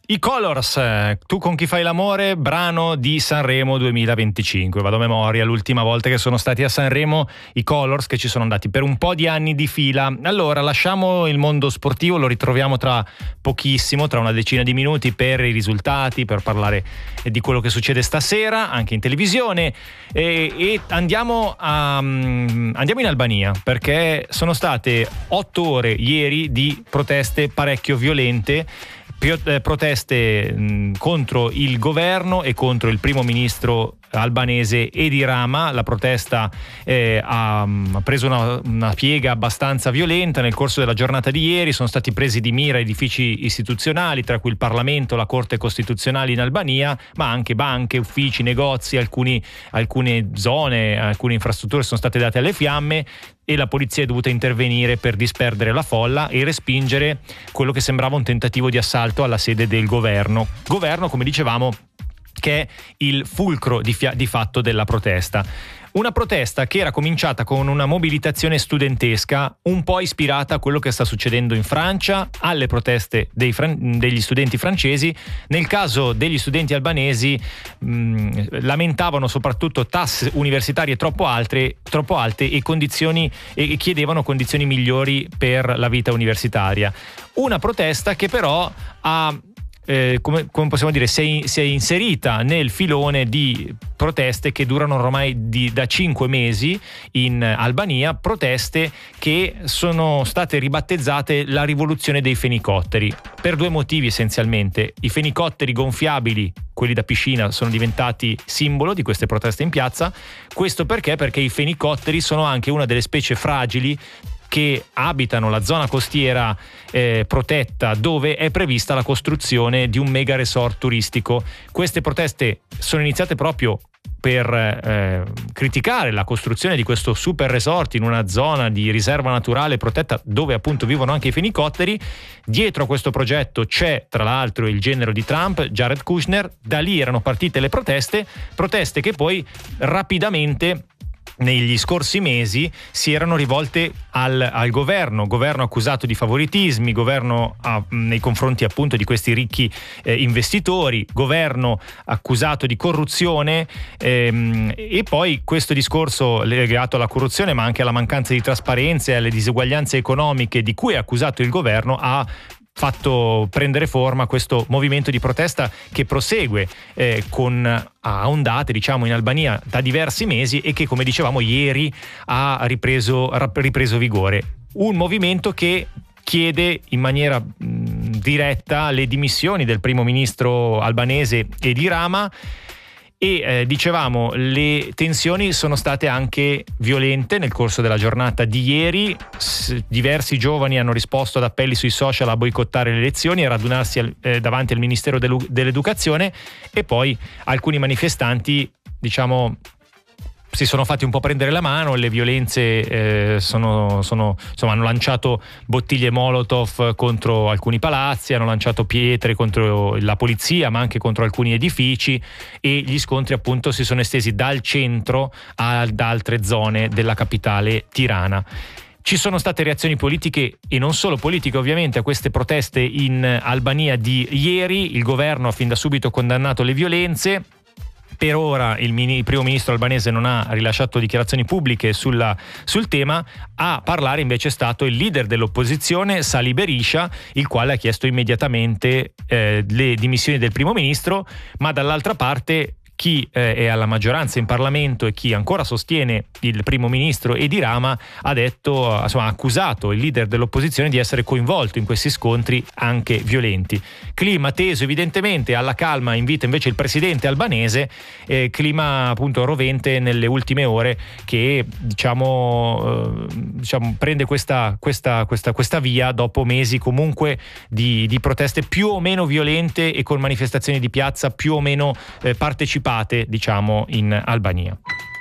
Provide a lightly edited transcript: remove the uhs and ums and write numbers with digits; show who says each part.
Speaker 1: I Colors, Tu con chi fai l'amore, brano di Sanremo 2025. Vado a memoria, l'ultima volta che sono stati a Sanremo i Colors, che ci sono andati per un po' di anni di fila. Allora, lasciamo il mondo sportivo, lo ritroviamo tra pochissimo, tra una decina di minuti, per i risultati, per parlare di quello che succede stasera, anche in televisione, e andiamo in Albania, perché sono state 8 ore ieri di proteste parecchio violente, proteste contro il governo e contro il primo ministro albanese Edi Rama. La protesta ha preso una piega abbastanza violenta. Nel corso della giornata di ieri sono stati presi di mira edifici istituzionali, tra cui il Parlamento, la Corte Costituzionale in Albania, ma anche banche, uffici, negozi, alcune zone, alcune infrastrutture sono state date alle fiamme, e la polizia è dovuta intervenire per disperdere la folla e respingere quello che sembrava un tentativo di assalto alla sede del governo, come dicevamo, che è il fulcro di fatto della protesta. Una protesta che era cominciata con una mobilitazione studentesca un po' ispirata a quello che sta succedendo in Francia, alle proteste degli studenti francesi. Nel caso degli studenti albanesi lamentavano soprattutto tasse universitarie troppo alte e chiedevano condizioni migliori per la vita universitaria. Una protesta che però ha come possiamo dire, si è inserita nel filone di proteste che durano ormai da 5 mesi in Albania, proteste che sono state ribattezzate la rivoluzione dei fenicotteri, per 2 motivi essenzialmente. I fenicotteri gonfiabili, quelli da piscina, sono diventati simbolo di queste proteste in piazza. Questo perché i fenicotteri sono anche una delle specie fragili che abitano la zona costiera protetta, dove è prevista la costruzione di un mega resort turistico. Queste proteste sono iniziate proprio per criticare la costruzione di questo super resort in una zona di riserva naturale protetta, dove appunto vivono anche i fenicotteri. Dietro a questo progetto c'è tra l'altro il genero di Trump, Jared Kushner. Da lì erano partite le proteste che poi rapidamente negli scorsi mesi si erano rivolte al governo accusato di favoritismi, nei confronti appunto di questi ricchi investitori, governo accusato di corruzione, e poi questo discorso legato alla corruzione, ma anche alla mancanza di trasparenza e alle diseguaglianze economiche di cui è accusato il governo, ha fatto prendere forma questo movimento di protesta che prosegue a ondate, diciamo, in Albania da diversi mesi, e che, come dicevamo, ieri ha ripreso vigore. Un movimento che chiede in maniera diretta le dimissioni del primo ministro albanese Edi Rama. E dicevamo, le tensioni sono state anche violente nel corso della giornata di ieri. Diversi giovani hanno risposto ad appelli sui social a boicottare le elezioni e a radunarsi davanti al Ministero dell'Educazione, e poi alcuni manifestanti, diciamo, si sono fatti un po' prendere la mano. Le violenze hanno lanciato bottiglie Molotov contro alcuni palazzi, hanno lanciato pietre contro la polizia, ma anche contro alcuni edifici, e gli scontri appunto si sono estesi dal centro ad altre zone della capitale Tirana. Ci sono state reazioni politiche, e non solo politiche ovviamente, a queste proteste in Albania di ieri. Il governo ha fin da subito condannato le violenze. Per ora il primo ministro albanese non ha rilasciato dichiarazioni pubbliche sul tema. A parlare invece è stato il leader dell'opposizione, Sali Berisha, il quale ha chiesto immediatamente le dimissioni del primo ministro, ma dall'altra parte chi è alla maggioranza in Parlamento e chi ancora sostiene il primo ministro Edi Rama ha accusato il leader dell'opposizione di essere coinvolto in questi scontri anche violenti. Clima teso evidentemente. Alla calma invita invece il presidente albanese, clima appunto rovente nelle ultime ore, che diciamo prende questa via dopo mesi comunque di proteste più o meno violente e con manifestazioni di piazza più o meno partecipate, diciamo, in Albania.